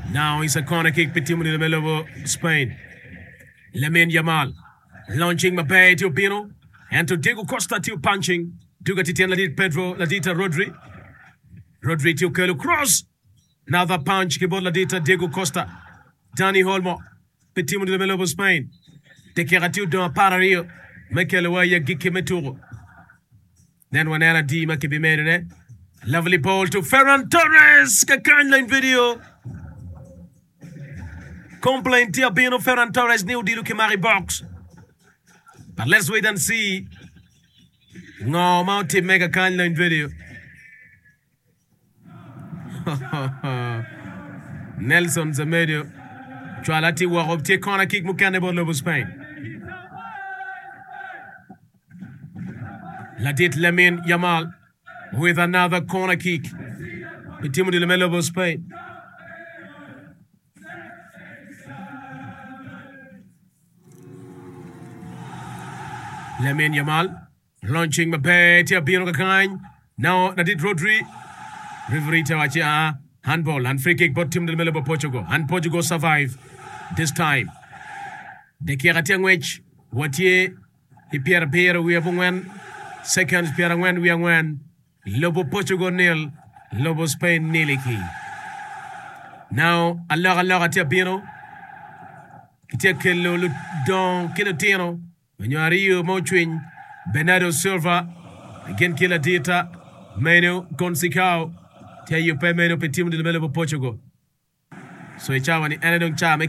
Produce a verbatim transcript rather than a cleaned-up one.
Now it's a corner kick between the middle of Spain. Lamine Yamal launching Mbappe to Pino and to Diego Costa to punching. Duga Titian Ladit Pedro Ladita Rodri. Rodri to Kelu cross. Another punch. Keyboard Ladita Diego Costa. Dani Olmo. Between the middle of Spain. Dekeratu do Parario. Mekelawaya Gikimeturo. Then when Anna D Makibi made it. Lovely ball to Ferran Torres. Kind line video. Complaint here being of Ferran Torres new deal Kimari box. But let's wait and see. No, Mountie make a kind line video. Nelson Zamedio. Chualati wa obtie corner kick mukane ball over Spain. Ladit Lamine Yamal with another corner kick. Between the middle of Spain. Lamine Yamal launching Mbappe to Bino Kakine. Now Nadit Rodri. Riverita Wachia. Handball and free kick bottom to the middle of Portugal. And Portugal survive this time. De Kiratangwich. Watie. Pierre Pierre we have one. Seconds Pierre when we are one. Lobo Portugal nil. Lobo Spain niliki. Now Allah Allah at Bino. Kitekelo Don Kilotino. When you are Rio Mochwin, Bernardo Silva, again Kila Dita, Meno, Consicao, tell you pay Meno Petim in the middle of Portugal. So it's our Anadon Charm.